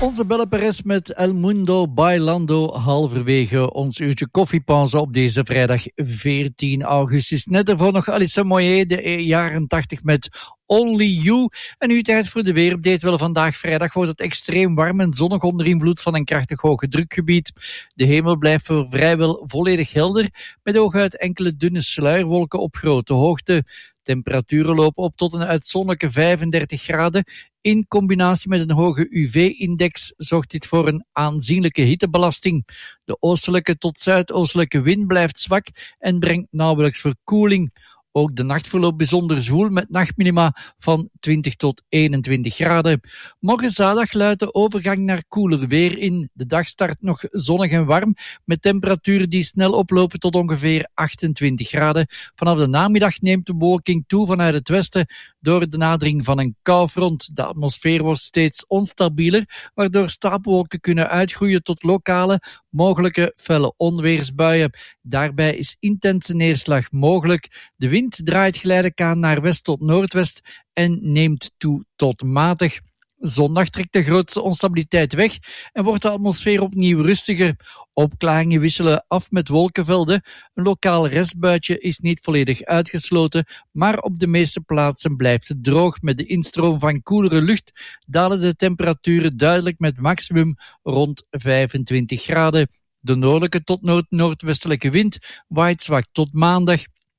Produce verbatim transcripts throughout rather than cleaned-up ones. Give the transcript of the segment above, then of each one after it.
Onze Belle Perez met El Mundo Bailando, halverwege ons uurtje koffiepauze op deze vrijdag veertien augustus. Net ervoor nog Alissa Moyet, de jaren tachtig met Only You. En nu tijd voor de weerupdate. Wel, vandaag vrijdag wordt het extreem warm en zonnig onder invloed van een krachtig hoge drukgebied. De hemel blijft voor vrijwel volledig helder, met hooguit enkele dunne sluierwolken op grote hoogte. Temperaturen lopen op tot een uitzonderlijke vijfendertig graden. In combinatie met een hoge U V-index zorgt dit voor een aanzienlijke hittebelasting. De oostelijke tot zuidoostelijke wind blijft zwak en brengt nauwelijks verkoeling. Ook de nacht verloopt bijzonder zwoel met nachtminima van twintig tot eenentwintig graden. Morgen zaterdag luidt de overgang naar koeler weer in. De dag start nog zonnig en warm met temperaturen die snel oplopen tot ongeveer achtentwintig graden. Vanaf de namiddag neemt de bewolking toe vanuit het westen door de nadering van een koufront. De atmosfeer wordt steeds onstabieler, waardoor stapelwolken kunnen uitgroeien tot lokale, mogelijke felle onweersbuien. Daarbij is intense neerslag mogelijk. De wind draait geleidelijk aan naar west tot noordwest en neemt toe tot matig. Zondag trekt de grootste onstabiliteit weg en wordt de atmosfeer opnieuw rustiger. Opklaringen wisselen af met wolkenvelden. Een lokaal restbuitje is niet volledig uitgesloten, maar op de meeste plaatsen blijft het droog. Met de instroom van koelere lucht dalen de temperaturen duidelijk met maximum rond vijfentwintig graden. De noordelijke tot noord-noordwestelijke wind waait zwak tot maandag.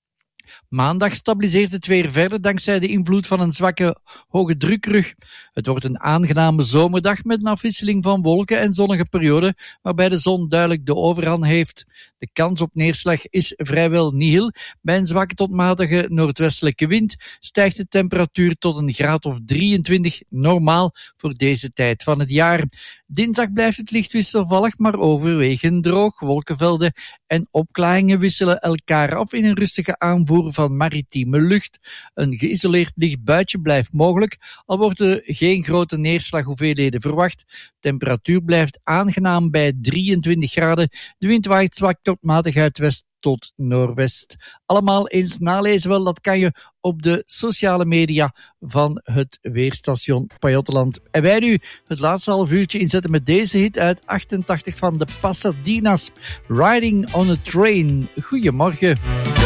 Maandag stabiliseert het weer verder dankzij de invloed van een zwakke hoge drukrug. Het wordt een aangename zomerdag met een afwisseling van wolken en zonnige perioden, waarbij de zon duidelijk de overhand heeft. De kans op neerslag is vrijwel nihil. Bij een zwakke tot matige noordwestelijke wind stijgt de temperatuur tot een graad of drieëntwintig, normaal voor deze tijd van het jaar. Dinsdag blijft het licht wisselvallig, maar overwegend droog. Wolkenvelden en opklaringen wisselen elkaar af in een rustige aanvoer van maritieme lucht. Een geïsoleerd licht buitje blijft mogelijk, al worden geen grote neerslaghoeveelheden verwacht. Temperatuur blijft aangenaam bij drieëntwintig graden. De wind waait zwak tot matig uit west tot noordwest. Allemaal eens nalezen wel, dat kan je op de sociale media van het weerstation Pajottenland. En wij nu het laatste half uurtje inzetten met deze hit uit achtentachtig van de Pasadena's, Riding on a Train. Goedemorgen.